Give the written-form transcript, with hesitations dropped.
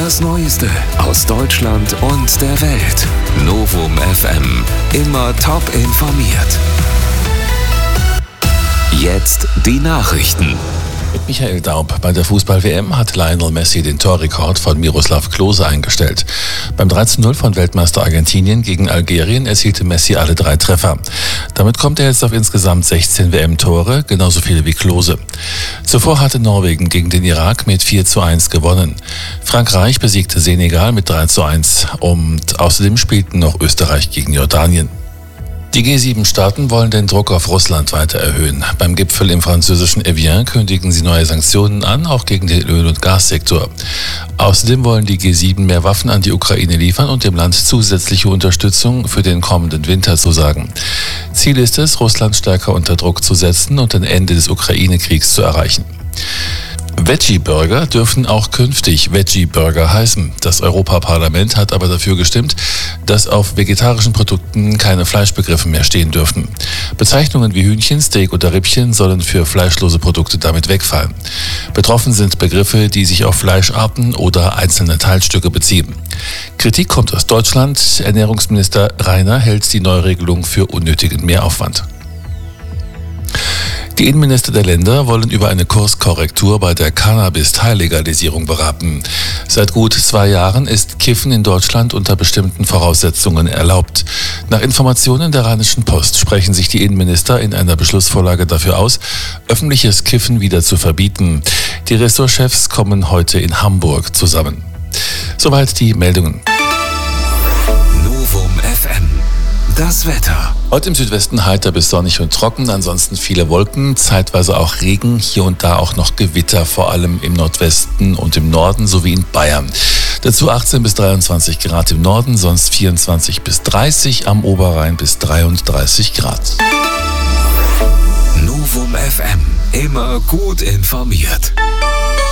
Das Neueste aus Deutschland und der Welt. Novum FM. Immer top informiert. Jetzt die Nachrichten. Mit Michael Daub. Bei der Fußball-WM hat Lionel Messi den Torrekord von Miroslav Klose eingestellt. Beim 3:0 von Weltmeister Argentinien gegen Algerien erzielte Messi alle 3 Treffer. Damit kommt er jetzt auf insgesamt 16 WM-Tore, genauso viele wie Klose. Zuvor hatte Norwegen gegen den Irak mit 4:1 gewonnen. Frankreich besiegte Senegal mit 3:1 und außerdem spielten noch Österreich gegen Jordanien. Die G7-Staaten wollen den Druck auf Russland weiter erhöhen. Beim Gipfel im französischen Evian kündigen sie neue Sanktionen an, auch gegen den Öl- und Gassektor. Außerdem wollen die G7 mehr Waffen an die Ukraine liefern und dem Land zusätzliche Unterstützung für den kommenden Winter zusagen. Ziel ist es, Russland stärker unter Druck zu setzen und ein Ende des Ukraine-Kriegs zu erreichen. Veggie-Burger dürfen auch künftig Veggie-Burger heißen. Das Europaparlament hat aber dafür gestimmt, dass auf vegetarischen Produkten keine Fleischbegriffe mehr stehen dürfen. Bezeichnungen wie Hühnchen, Steak oder Rippchen sollen für fleischlose Produkte damit wegfallen. Betroffen sind Begriffe, die sich auf Fleischarten oder einzelne Teilstücke beziehen. Kritik kommt aus Deutschland. Ernährungsminister Rainer hält die Neuregelung für unnötigen Mehraufwand. Die Innenminister der Länder wollen über eine Kurskorrektur bei der Cannabis-Teillegalisierung beraten. Seit gut 2 Jahren ist Kiffen in Deutschland unter bestimmten Voraussetzungen erlaubt. Nach Informationen der Rheinischen Post sprechen sich die Innenminister in einer Beschlussvorlage dafür aus, öffentliches Kiffen wieder zu verbieten. Die Ressortchefs kommen heute in Hamburg zusammen. Soweit die Meldungen. Novum FM. Das Wetter. Heute im Südwesten heiter bis sonnig und trocken, ansonsten viele Wolken, zeitweise auch Regen, hier und da auch noch Gewitter, vor allem im Nordwesten und im Norden sowie in Bayern. Dazu 18 bis 23 Grad im Norden, sonst 24 bis 30, am Oberrhein bis 33 Grad. Novum FM. Immer gut informiert.